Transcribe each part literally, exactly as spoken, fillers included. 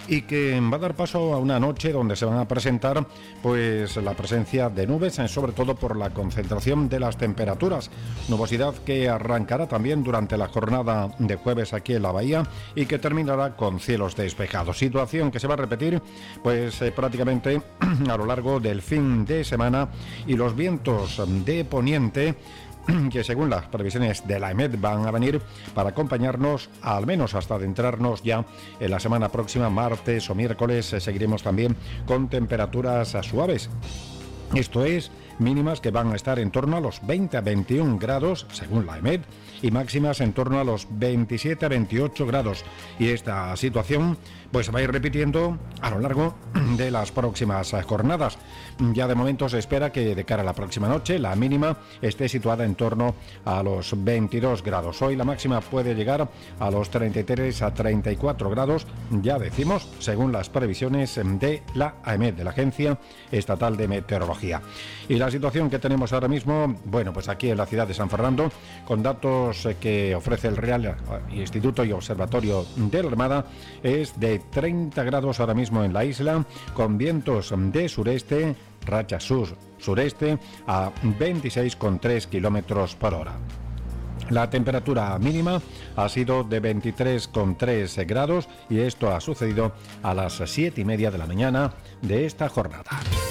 y que va a dar paso a una noche donde se van a presentar pues la presencia de nubes, sobre todo por la concentración de las temperaturas. Nubosidad que arrancará también durante la jornada de jueves aquí en la bahía y que terminará con cielos despejados. Situación que se va a repetir pues eh, prácticamente a lo largo del fin de semana, y los vientos de poniente que según las previsiones de la E M E D van a venir para acompañarnos al menos hasta adentrarnos ya en la semana próxima, martes o miércoles. Eh, seguiremos también con temperaturas suaves. Esto es, mínimas que van a estar en torno a los veinte a veintiún grados según la E M E D y máximas en torno a los veintisiete a veintiocho grados. Y esta situación pues va a ir repitiendo a lo largo de las próximas jornadas. Ya de momento se espera que de cara a la próxima noche la mínima esté situada en torno a los veintidós grados. Hoy la máxima puede llegar a los treinta y tres a treinta y cuatro grados, ya decimos, según las previsiones de la A E M E D, de la Agencia Estatal de Meteorología. Y la situación que tenemos ahora mismo, bueno, pues aquí en la ciudad de San Fernando, con datos que ofrece el Real Instituto y Observatorio de la Armada, es de treinta grados ahora mismo en la isla, con vientos de sureste, rachas sur-sureste a veintiséis coma tres kilómetros por hora. La temperatura mínima ha sido de veintitrés coma tres grados y esto ha sucedido a las siete y media de la mañana de esta jornada.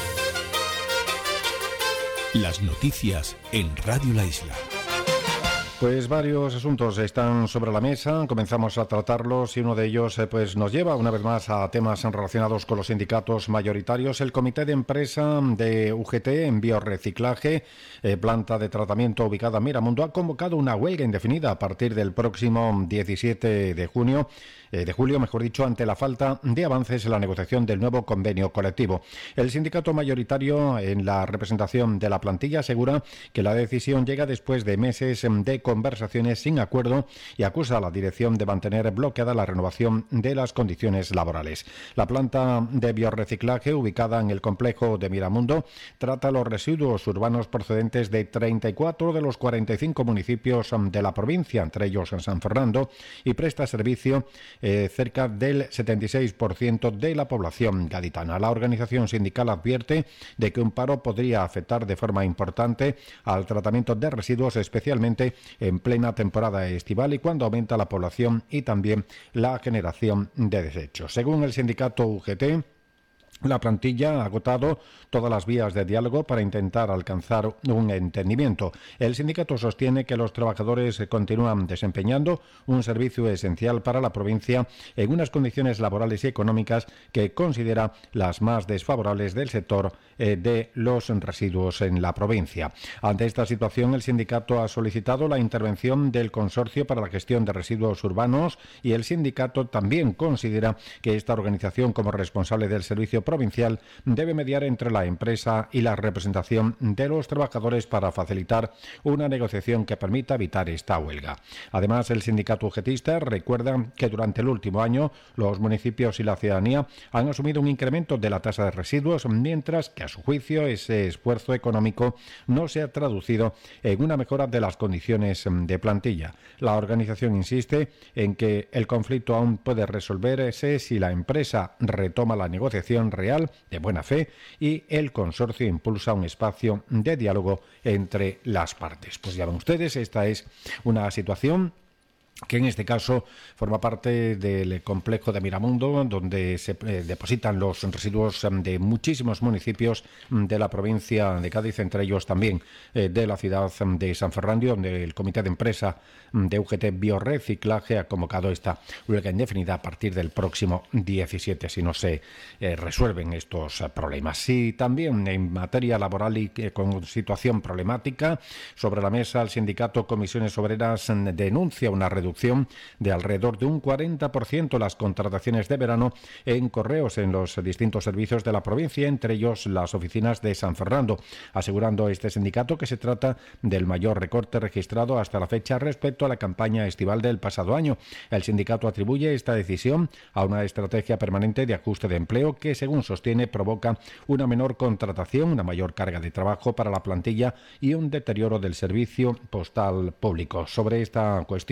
Las noticias en Radio La Isla. Pues varios asuntos están sobre la mesa, comenzamos a tratarlos y uno de ellos eh, pues nos lleva una vez más a temas relacionados con los sindicatos mayoritarios. El Comité de Empresa de U G T en Biorreciclaje, eh, planta de tratamiento ubicada en Miramundo, ha convocado una huelga indefinida a partir del próximo diecisiete de junio, eh, de julio, mejor dicho, ante la falta de avances en la negociación del nuevo convenio colectivo. El sindicato mayoritario en la representación de la plantilla asegura que la decisión llega después de meses de conversaciones sin acuerdo y acusa a la dirección de mantener bloqueada la renovación de las condiciones laborales. La planta de biorreciclaje, ubicada en el complejo de Miramundo, trata los residuos urbanos procedentes de treinta y cuatro de los cuarenta y cinco municipios de la provincia, entre ellos en San Fernando, y presta servicio eh, cerca del setenta y seis por ciento de la población gaditana. La organización sindical advierte de que un paro podría afectar de forma importante al tratamiento de residuos, especialmente en plena temporada estival y cuando aumenta la población y también la generación de desechos. Según el sindicato U G T, la plantilla ha agotado todas las vías de diálogo para intentar alcanzar un entendimiento. El sindicato sostiene que los trabajadores continúan desempeñando un servicio esencial para la provincia en unas condiciones laborales y económicas que considera las más desfavorables del sector eh, de los residuos en la provincia. Ante esta situación, el sindicato ha solicitado la intervención del Consorcio para la Gestión de Residuos Urbanos y el sindicato también considera que esta organización, como responsable del servicio provincial, debe mediar entre la empresa y la representación de los trabajadores para facilitar una negociación que permita evitar esta huelga. Además, el sindicato ugetista recuerda que durante el último año los municipios y la ciudadanía han asumido un incremento de la tasa de residuos, mientras que a su juicio ese esfuerzo económico no se ha traducido en una mejora de las condiciones de plantilla. La organización insiste en que el conflicto aún puede resolverse si la empresa retoma la negociación real de buena fe y el consorcio impulsa un espacio de diálogo entre las partes. Pues ya ven ustedes, esta es una situación que en este caso forma parte del complejo de Miramundo, donde se eh, depositan los residuos de muchísimos municipios de la provincia de Cádiz, entre ellos también eh, de la ciudad de San Fernando, donde el Comité de Empresa de U G T Biorreciclaje ha convocado esta huelga indefinida a partir del próximo diecisiete, si no se eh, resuelven estos eh, problemas. Y también en materia laboral y eh, con situación problemática, sobre la mesa el sindicato Comisiones Obreras denuncia una reducción de alrededor de un cuarenta por ciento las contrataciones de verano en correos en los distintos servicios de la provincia, entre ellos las oficinas de San Fernando, asegurando este sindicato que se trata del mayor recorte registrado hasta la fecha respecto a la campaña estival del pasado año. El sindicato atribuye esta decisión a una estrategia permanente de ajuste de empleo que, según sostiene, provoca una menor contratación, una mayor carga de trabajo para la plantilla y un deterioro del servicio postal público. Sobre esta cuestión,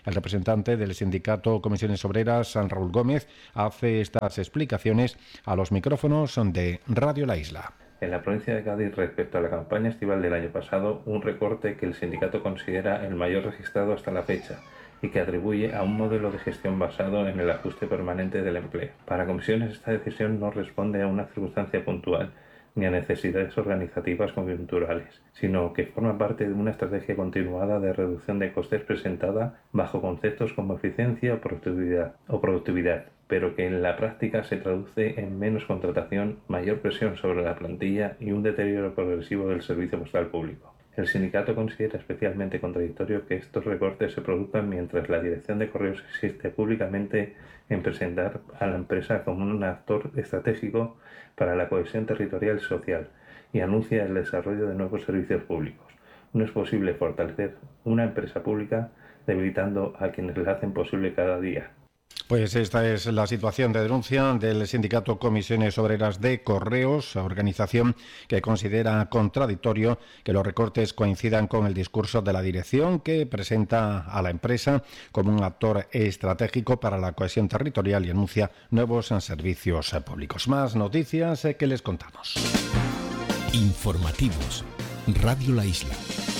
El representante del sindicato Comisiones Obreras, San Raúl Gómez, hace estas explicaciones a los micrófonos de Radio La Isla. En la provincia de Cádiz, respecto a la campaña estival del año pasado, un recorte que el sindicato considera el mayor registrado hasta la fecha y que atribuye a un modelo de gestión basado en el ajuste permanente del empleo. Para Comisiones, esta decisión no responde a una circunstancia puntual ni a necesidades organizativas coyunturales, sino que forma parte de una estrategia continuada de reducción de costes presentada bajo conceptos como eficiencia o productividad, o productividad, pero que en la práctica se traduce en menos contratación, mayor presión sobre la plantilla y un deterioro progresivo del servicio postal público. El sindicato considera especialmente contradictorio que estos recortes se produzcan mientras la Dirección de Correos insiste públicamente en presentar a la empresa como un actor estratégico para la cohesión territorial y social y anuncia el desarrollo de nuevos servicios públicos. No es posible fortalecer una empresa pública debilitando a quienes la hacen posible cada día. Pues esta es la situación de denuncia del sindicato Comisiones Obreras de Correos, organización que considera contradictorio que los recortes coincidan con el discurso de la dirección, que presenta a la empresa como un actor estratégico para la cohesión territorial y anuncia nuevos servicios públicos. Más noticias que les contamos. Informativos. Radio La Isla.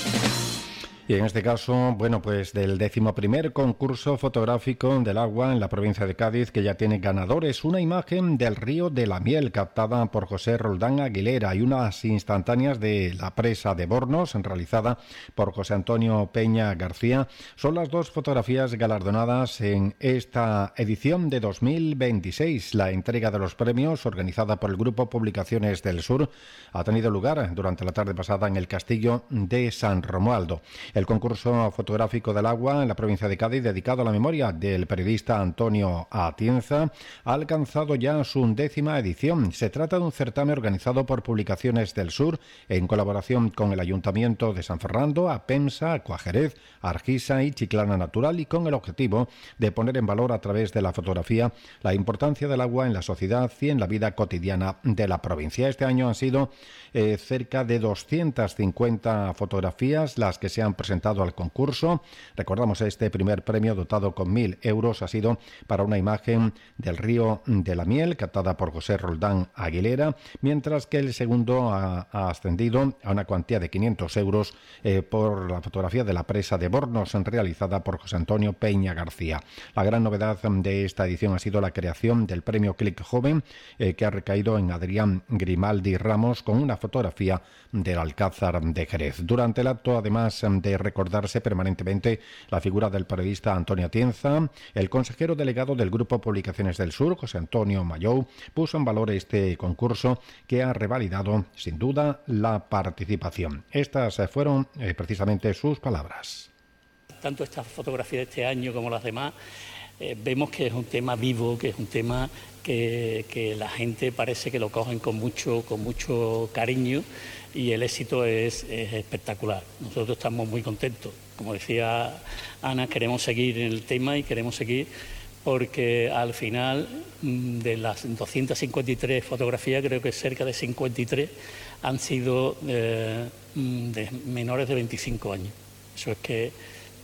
Y en este caso, bueno, pues del décimo primer concurso fotográfico del agua en la provincia de Cádiz, que ya tiene ganadores, una imagen del río de la Miel captada por José Roldán Aguilera y unas instantáneas de la presa de Bornos realizada por José Antonio Peña García. Son las dos fotografías galardonadas en esta edición de dos mil veintiséis. La entrega de los premios, organizada por el Grupo Publicaciones del Sur, ha tenido lugar durante la tarde pasada en el Castillo de San Romualdo. El concurso fotográfico del agua en la provincia de Cádiz, dedicado a la memoria del periodista Antonio Atienza, ha alcanzado ya su undécima edición. Se trata de un certamen organizado por Publicaciones del Sur en colaboración con el Ayuntamiento de San Fernando, APEMSA, Acuajerez, Argisa y Chiclana Natural, y con el objetivo de poner en valor a través de la fotografía la importancia del agua en la sociedad y en la vida cotidiana de la provincia. Este año han sido eh, cerca de doscientas cincuenta fotografías las que se han presentado al concurso. Recordamos, este primer premio, dotado con mil euros, ha sido para una imagen del río de la Miel captada por José Roldán Aguilera, mientras que el segundo ha, ha ascendido a una cuantía de quinientos euros eh, por la fotografía de la presa de Bornos realizada por José Antonio Peña García. La gran novedad de esta edición ha sido la creación del premio Clic Joven, eh, que ha recaído en Adrián Grimaldi Ramos con una fotografía del Alcázar de Jerez. Durante el acto, además de recordarse permanentemente la figura del periodista Antonio Atienza, el consejero delegado del Grupo Publicaciones del Sur, José Antonio Mayou, puso en valor este concurso que ha revalidado sin duda la participación. Estas fueron eh, precisamente sus palabras. Tanto esta fotografía de este año como las demás, eh, vemos que es un tema vivo, que es un tema que, que la gente parece que lo cogen con mucho, con mucho cariño, y el éxito es, es espectacular. Nosotros estamos muy contentos. Como decía Ana, queremos seguir en el tema y queremos seguir porque al final de las doscientas cincuenta y tres fotografías, creo que cerca de cincuenta y tres han sido eh, de menores de veinticinco años. Eso es que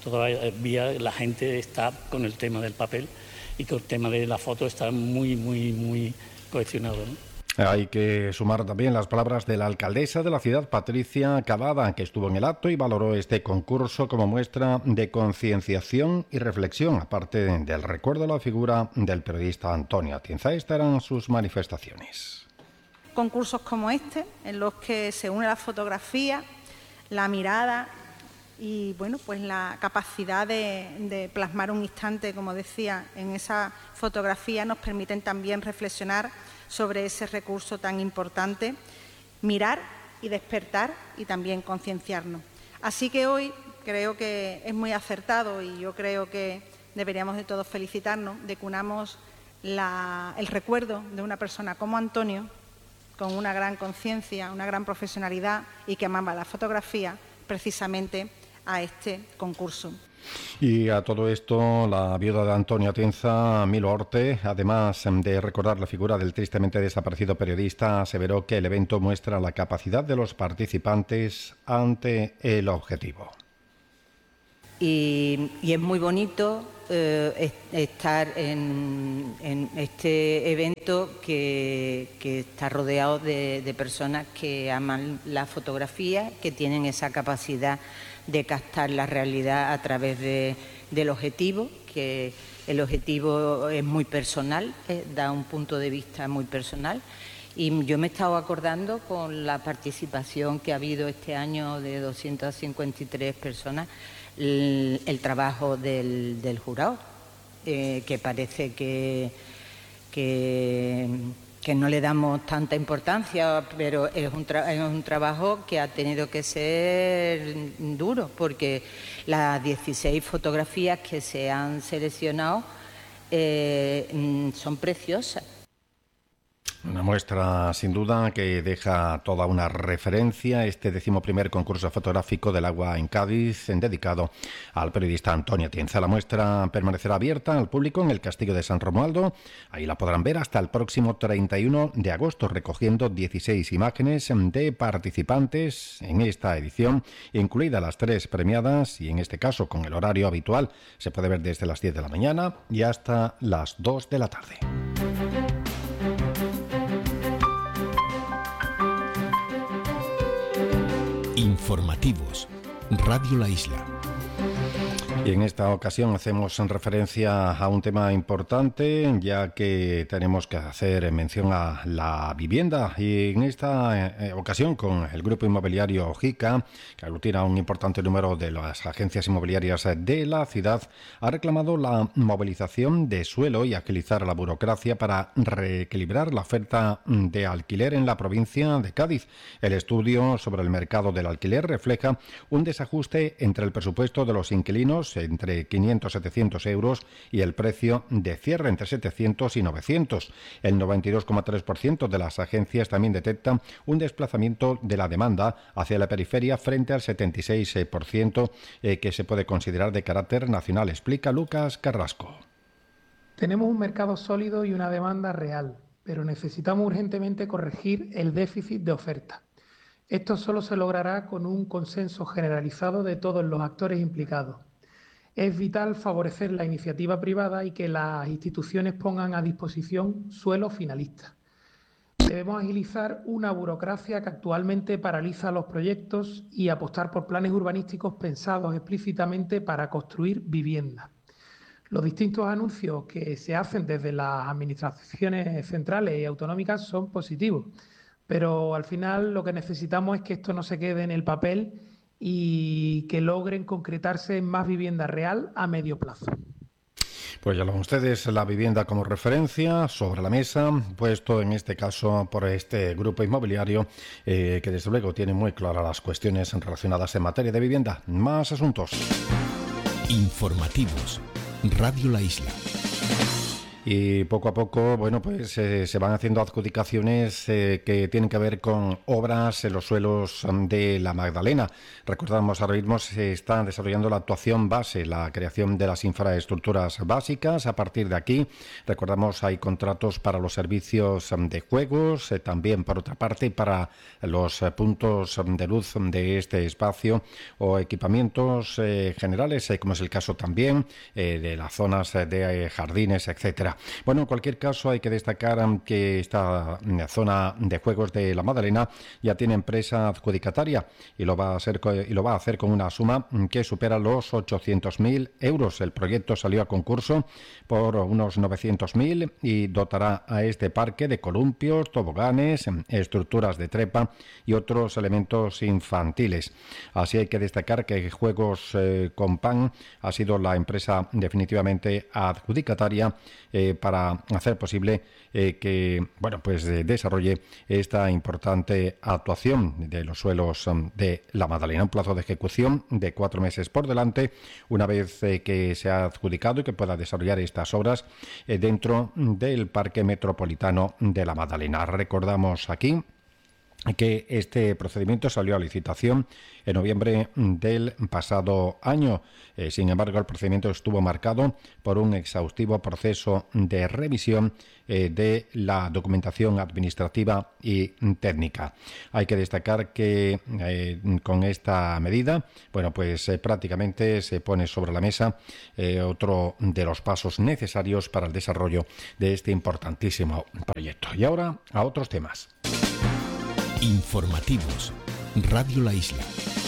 todavía la gente está con el tema del papel y con el tema de la foto está muy, muy, muy cohesionado, ¿no? Hay que sumar también las palabras de la alcaldesa de la ciudad, Patricia Cavada, que estuvo en el acto y valoró este concurso como muestra de concienciación y reflexión, aparte del recuerdo a la figura del periodista Antonio Atienza. Estas eran sus manifestaciones. Concursos como este, en los que se une la fotografía, la mirada y bueno, pues la capacidad de, de plasmar un instante, como decía, en esa fotografía, nos permiten también reflexionar sobre ese recurso tan importante, mirar y despertar y también concienciarnos. Así que hoy creo que es muy acertado y yo creo que deberíamos de todos felicitarnos de que unamos la, el recuerdo de una persona como Antonio, con una gran conciencia, una gran profesionalidad y que amaba la fotografía, precisamente a este concurso. Y a todo esto, la viuda de Antonio Atienza, Milo Orte, además de recordar la figura del tristemente desaparecido periodista, aseveró que el evento muestra la capacidad de los participantes ante el objetivo. Y, y es muy bonito eh, estar en, en este evento que, que está rodeado de, de personas que aman la fotografía, que tienen esa capacidad de captar la realidad a través de, del objetivo, que el objetivo es muy personal, eh, da un punto de vista muy personal. Y yo me he estado acordando con la participación que ha habido este año de doscientas cincuenta y tres personas, el, el trabajo del, del jurado, eh, que parece que, que, que no le damos tanta importancia, pero es un, tra es un trabajo que ha tenido que ser duro, porque las dieciséis fotografías que se han seleccionado eh, son preciosas. Una muestra, sin duda, que deja toda una referencia, este decimoprimer concurso fotográfico del agua en Cádiz, dedicado al periodista Antonio Tienza. La muestra permanecerá abierta al público en el Castillo de San Romualdo. Ahí la podrán ver hasta el próximo treinta y uno de agosto, recogiendo dieciséis imágenes de participantes en esta edición, incluidas las tres premiadas, y en este caso con el horario habitual. Se puede ver desde las diez de la mañana y hasta las dos de la tarde. Informativos, Radio La Isla. Y en esta ocasión hacemos referencia a un tema importante, ya que tenemos que hacer mención a la vivienda. Y en esta eh, ocasión, con el grupo inmobiliario Jica, que aglutina un importante número de las agencias inmobiliarias de la ciudad, ha reclamado la movilización de suelo y agilizar la burocracia para reequilibrar la oferta de alquiler en la provincia de Cádiz. El estudio sobre el mercado del alquiler refleja un desajuste entre el presupuesto de los inquilinos entre quinientos a setecientos euros y el precio de cierre entre setecientos y novecientos. El noventa y dos coma tres por ciento de las agencias también detectan un desplazamiento de la demanda hacia la periferia frente al setenta y seis por ciento eh, que se puede considerar de carácter nacional, explica Lucas Carrasco. Tenemos un mercado sólido y una demanda real, pero necesitamos urgentemente corregir el déficit de oferta. Esto solo se logrará con un consenso generalizado de todos los actores implicados. Es vital favorecer la iniciativa privada y que las instituciones pongan a disposición suelo finalista. Debemos agilizar una burocracia que actualmente paraliza los proyectos y apostar por planes urbanísticos pensados explícitamente para construir viviendas. Los distintos anuncios que se hacen desde las administraciones centrales y autonómicas son positivos, pero al final lo que necesitamos es que esto no se quede en el papel y que logren concretarse en más vivienda real a medio plazo. Pues ya lo ven ustedes, la vivienda como referencia sobre la mesa, puesto en este caso por este grupo inmobiliario eh, que desde luego tiene muy claras las cuestiones relacionadas en materia de vivienda. Más asuntos. Informativos, Radio La Isla. Y poco a poco, bueno, pues eh, se van haciendo adjudicaciones eh, que tienen que ver con obras en los suelos de la Magdalena. Recordamos, ahora mismo se está desarrollando la actuación base, la creación de las infraestructuras básicas. A partir de aquí, recordamos, hay contratos para los servicios de juegos, eh, también por otra parte para los eh, puntos de luz de este espacio o equipamientos eh, generales, eh, como es el caso también eh, de las zonas de eh, jardines, etcétera. Bueno, en cualquier caso hay que destacar que esta zona de juegos de la Magdalena ya tiene empresa adjudicataria y lo va a hacer, y lo va a hacer con una suma que supera los ochocientos mil euros. El proyecto salió a concurso por unos novecientos mil y dotará a este parque de columpios, toboganes, estructuras de trepa y otros elementos infantiles. Así hay que destacar que Juegos eh, Compan ha sido la empresa definitivamente adjudicataria eh, para hacer posible eh, que bueno pues eh, desarrolle esta importante actuación de los suelos um, de la Magdalena. Un plazo de ejecución de cuatro meses por delante, una vez eh, que se ha adjudicado y que pueda desarrollar estas obras eh, dentro del Parque Metropolitano de la Magdalena. Recordamos aquí que este procedimiento salió a licitación en noviembre del pasado año. Eh, sin embargo, el procedimiento estuvo marcado por un exhaustivo proceso de revisión eh, de la documentación administrativa y técnica. Hay que destacar que eh, con esta medida, bueno, pues eh, prácticamente se pone sobre la mesa eh, otro de los pasos necesarios para el desarrollo de este importantísimo proyecto. Y ahora a otros temas. Informativos. Radio La Isla.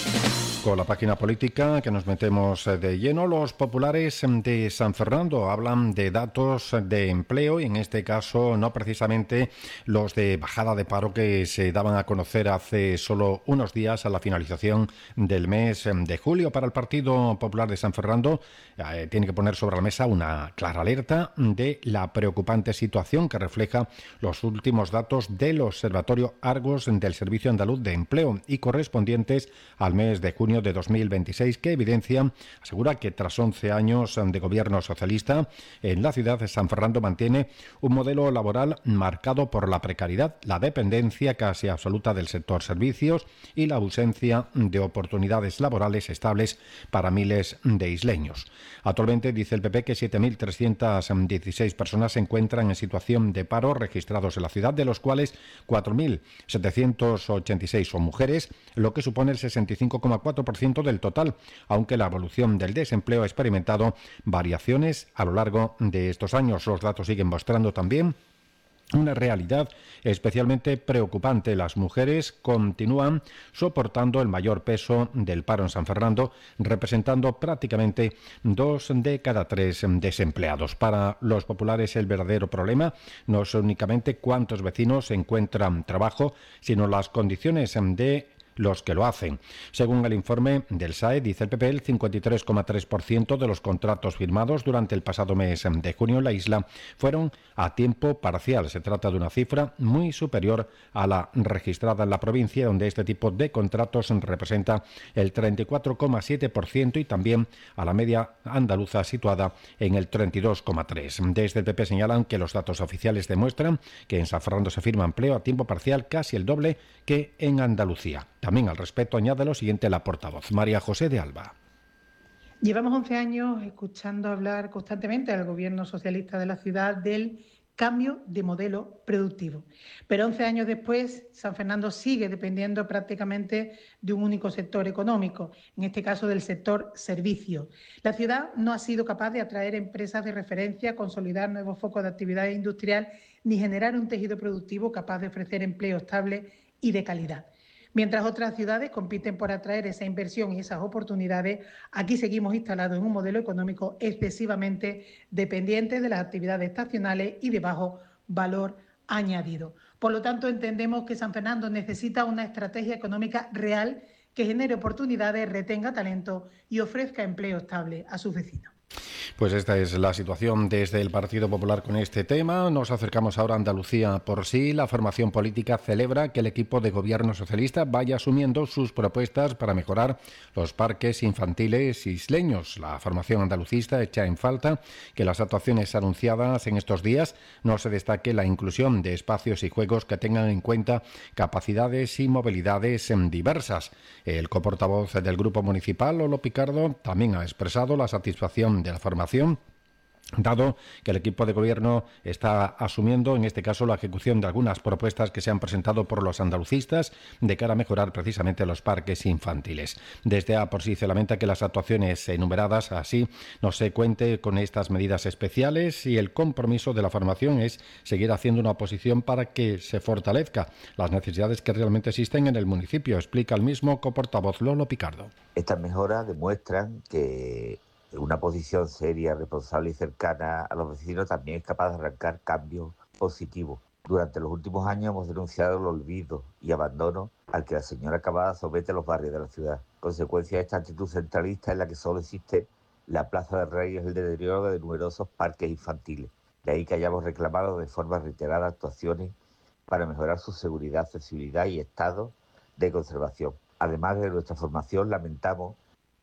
Con la página política que nos metemos de lleno, los populares de San Fernando hablan de datos de empleo y en este caso no precisamente los de bajada de paro que se daban a conocer hace solo unos días a la finalización del mes de julio. Para el Partido Popular de San Fernando eh, tiene que poner sobre la mesa una clara alerta de la preocupante situación que refleja los últimos datos del Observatorio Argos del Servicio Andaluz de Empleo y correspondientes al mes de junio de dos mil veintiséis, que evidencia, asegura que tras once años de gobierno socialista en la ciudad de San Fernando mantiene un modelo laboral marcado por la precariedad, la dependencia casi absoluta del sector servicios y la ausencia de oportunidades laborales estables para miles de isleños. Actualmente dice el P P que siete mil trescientas dieciséis personas se encuentran en situación de paro registrados en la ciudad, de los cuales cuatro mil setecientos ochenta y seis son mujeres, lo que supone el sesenta y cinco coma cuatro por ciento del total, aunque la evolución del desempleo ha experimentado variaciones a lo largo de estos años. Los datos siguen mostrando también una realidad especialmente preocupante. Las mujeres continúan soportando el mayor peso del paro en San Fernando, representando prácticamente dos de cada tres desempleados. Para los populares, el verdadero problema no es únicamente cuántos vecinos encuentran trabajo, sino las condiciones de los que lo hacen. Según el informe del S A E, dice el P P, el cincuenta y tres coma tres por ciento de los contratos firmados durante el pasado mes de junio en la isla fueron a tiempo parcial. Se trata de una cifra muy superior a la registrada en la provincia, donde este tipo de contratos representa el treinta y cuatro coma siete por ciento y también a la media andaluza situada en el treinta y dos coma tres por ciento. Desde el P P señalan que los datos oficiales demuestran que en San Fernando se firma empleo a tiempo parcial casi el doble que en Andalucía. También al respecto añade lo siguiente la portavoz, María José de Alba. Llevamos once años escuchando hablar constantemente al gobierno socialista de la ciudad del cambio de modelo productivo. Pero once años después, San Fernando sigue dependiendo prácticamente de un único sector económico, en este caso del sector servicios. La ciudad no ha sido capaz de atraer empresas de referencia, consolidar nuevos focos de actividad industrial, ni generar un tejido productivo capaz de ofrecer empleo estable y de calidad. Mientras otras ciudades compiten por atraer esa inversión y esas oportunidades, aquí seguimos instalados en un modelo económico excesivamente dependiente de las actividades estacionales y de bajo valor añadido. Por lo tanto, entendemos que San Fernando necesita una estrategia económica real que genere oportunidades, retenga talento y ofrezca empleo estable a sus vecinos. Pues esta es la situación desde el Partido Popular con este tema. Nos acercamos ahora a Andalucía por sí. La formación política celebra que el equipo de gobierno socialista vaya asumiendo sus propuestas para mejorar los parques infantiles isleños. La formación andalucista echa en falta que las actuaciones anunciadas en estos días no se destaque la inclusión de espacios y juegos que tengan en cuenta capacidades y movilidades diversas. El coportavoz del Grupo Municipal, Lolo Picardo, también ha expresado la satisfacción de la formación, dado que el equipo de gobierno está asumiendo, en este caso, la ejecución de algunas propuestas que se han presentado por los andalucistas de cara a mejorar precisamente los parques infantiles. Desde A por sí se lamenta que las actuaciones enumeradas así no se cuente con estas medidas especiales y el compromiso de la formación es seguir haciendo una oposición para que se fortalezca las necesidades que realmente existen en el municipio, explica el mismo coportavoz Lolo Picardo. Estas mejoras demuestran que una posición seria, responsable y cercana a los vecinos también es capaz de arrancar cambios positivos. Durante los últimos años hemos denunciado el olvido y abandono al que la señora Cavada somete a los barrios de la ciudad. Consecuencia de esta actitud centralista es la que solo existe la Plaza del Rey, es el deterioro de numerosos parques infantiles. De ahí que hayamos reclamado de forma reiterada actuaciones para mejorar su seguridad, accesibilidad y estado de conservación. Además de nuestra formación, lamentamos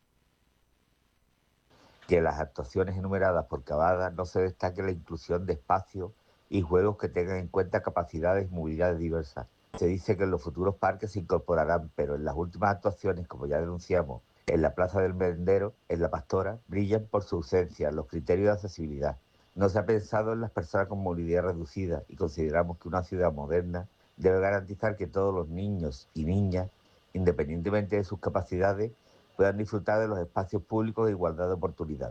que las actuaciones enumeradas por Cavada no se destaque la inclusión de espacios y juegos que tengan en cuenta capacidades y movilidades diversas. Se dice que en los futuros parques se incorporarán, pero en las últimas actuaciones, como ya denunciamos, en la Plaza del Merendero, en La Pastora, brillan por su ausencia los criterios de accesibilidad. No se ha pensado en las personas con movilidad reducida y consideramos que una ciudad moderna debe garantizar que todos los niños y niñas, independientemente de sus capacidades, puedan disfrutar de los espacios públicos de igualdad de oportunidades.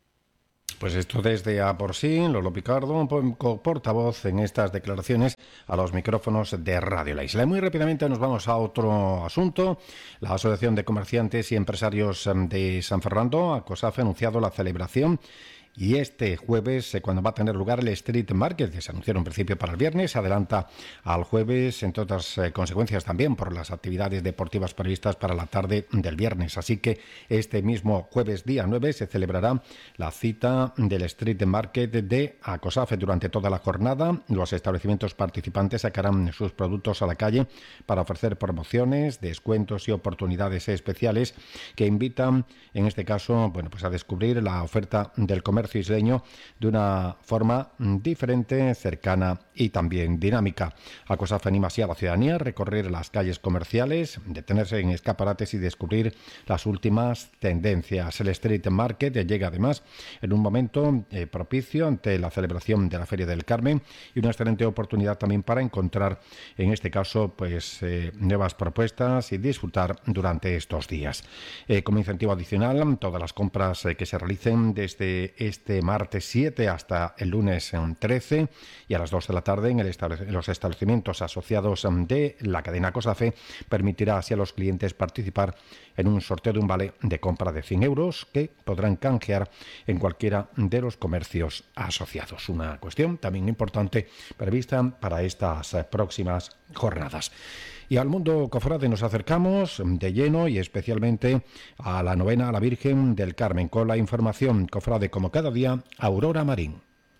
Pues esto desde A por sí, Lolo Picardo, portavoz en estas declaraciones a los micrófonos de Radio La Isla. Y muy rápidamente nos vamos a otro asunto. La Asociación de Comerciantes y Empresarios de San Fernando, ACOSAF, ha anunciado la celebración y este jueves, cuando va a tener lugar el Street Market, que se anunció en principio para el viernes, se adelanta al jueves, entre otras eh, consecuencias también por las actividades deportivas previstas para la tarde del viernes. Así que este mismo jueves día nueve se celebrará la cita del Street Market de ACOSAF. Durante toda la jornada, los establecimientos participantes sacarán sus productos a la calle para ofrecer promociones, descuentos y oportunidades especiales que invitan, en este caso, bueno, pues a descubrir la oferta del comercio isleño de una forma diferente, cercana y también dinámica. ACOSAF anima así a la ciudadanía a recorrer las calles comerciales, detenerse en escaparates y descubrir las últimas tendencias. El Street Market llega además en un momento eh, propicio ante la celebración de la Feria del Carmen y una excelente oportunidad también para encontrar, en este caso, pues eh, nuevas propuestas y disfrutar durante estos días. Eh, como incentivo adicional, todas las compras eh, que se realicen desde este este martes siete hasta el lunes trece y a las dos de la tarde en, el establec- en los establecimientos asociados de la cadena COSAFE permitirá así a los clientes participar en un sorteo de un vale de compra de cien euros que podrán canjear en cualquiera de los comercios asociados. Una cuestión también importante prevista para estas próximas jornadas. Y al mundo cofrade nos acercamos de lleno y especialmente a la novena a la Virgen del Carmen. Con la información cofrade como cada día, Aurora Marín.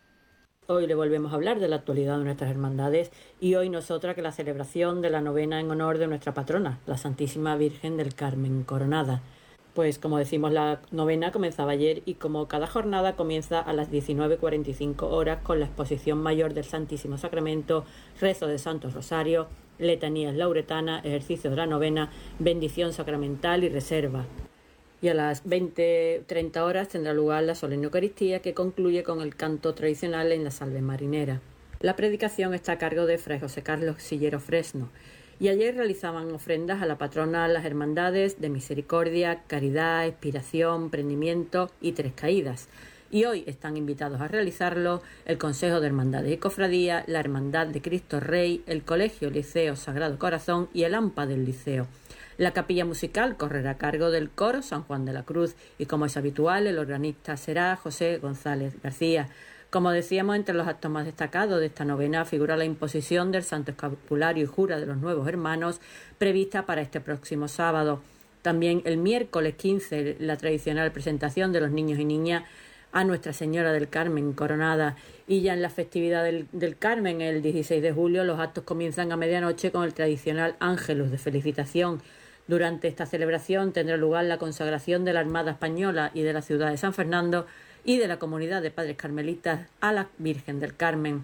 Hoy le volvemos a hablar de la actualidad de nuestras hermandades y hoy nosotras que la celebración de la novena en honor de nuestra patrona, la Santísima Virgen del Carmen Coronada. Pues como decimos, la novena comenzaba ayer y como cada jornada comienza a las diecinueve cuarenta y cinco horas con la exposición mayor del Santísimo Sacramento, rezo de Santo Rosario, letanías lauretanas, ejercicio de la novena, bendición sacramental y reserva. Y a las veinte treinta horas tendrá lugar la solemne Eucaristía que concluye con el canto tradicional en la salve marinera. La predicación está a cargo de Fray José Carlos Sillero Fresno. Y ayer realizaban ofrendas a la patrona las hermandades de Misericordia, Caridad, Expiración, Prendimiento y Tres Caídas. Y hoy están invitados a realizarlo el Consejo de Hermandades y Cofradía, la Hermandad de Cristo Rey, el Colegio Liceo Sagrado Corazón y el A M P A del Liceo. La capilla musical correrá a cargo del coro San Juan de la Cruz y, como es habitual, el organista será José González García. Como decíamos, entre los actos más destacados de esta novena figura la imposición del Santo Escapulario y Jura de los Nuevos Hermanos, prevista para este próximo sábado. También el miércoles quince, la tradicional presentación de los niños y niñas a Nuestra Señora del Carmen Coronada. Y ya en la festividad del, del Carmen, el dieciséis de julio, los actos comienzan a medianoche con el tradicional Ángelus de felicitación. Durante esta celebración tendrá lugar la consagración de la Armada Española y de la ciudad de San Fernando y de la comunidad de padres carmelitas a la Virgen del Carmen.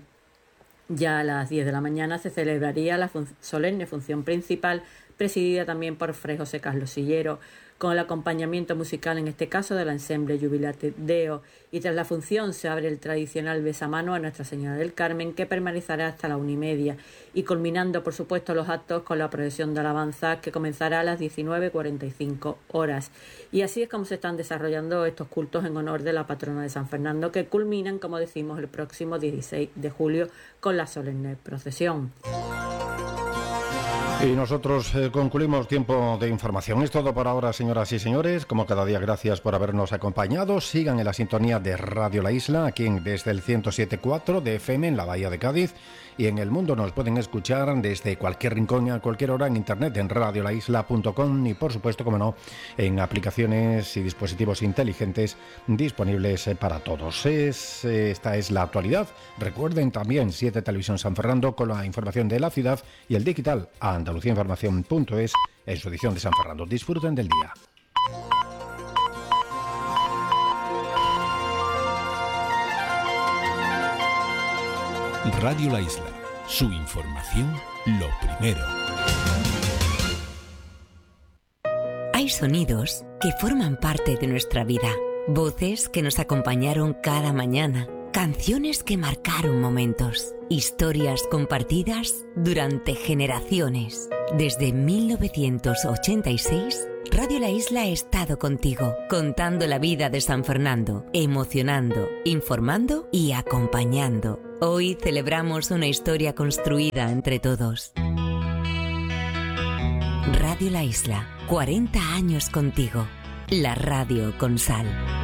Ya a las diez de la mañana se celebraría la fun- solemne función principal, presidida también por Fray José Carlos Sillero, con el acompañamiento musical, en este caso, del ensemble Jubilate Deo, y tras la función se abre el tradicional besamano a Nuestra Señora del Carmen, que permanecerá hasta la una y media, y culminando, por supuesto, los actos con la procesión de alabanza, que comenzará a las diecinueve cuarenta y cinco horas. Y así es como se están desarrollando estos cultos en honor de la patrona de San Fernando, que culminan, como decimos, el próximo dieciséis de julio con la solemne procesión. Y nosotros eh, concluimos tiempo de información. Es todo por ahora, señoras y señores. Como cada día, gracias por habernos acompañado. Sigan en la sintonía de Radio La Isla, aquí en, desde el ciento siete punto cuatro de F M en la Bahía de Cádiz. Y en el mundo nos pueden escuchar desde cualquier rincón y a cualquier hora en internet, en radio la isla punto com y, por supuesto, como no, en aplicaciones y dispositivos inteligentes disponibles para todos. Es, esta es la actualidad. Recuerden también siete Televisión San Fernando con la información de la ciudad y el digital a andalucía información punto es en su edición de San Fernando. Disfruten del día. Radio La Isla, su información lo primero. Hay sonidos que forman parte de nuestra vida, voces que nos acompañaron cada mañana, canciones que marcaron momentos, historias compartidas durante generaciones. Desde mil novecientos ochenta y seis, Radio La Isla ha estado contigo, contando la vida de San Fernando, emocionando, informando y acompañando. Hoy celebramos una historia construida entre todos. Radio La Isla, cuarenta años contigo. La radio con sal.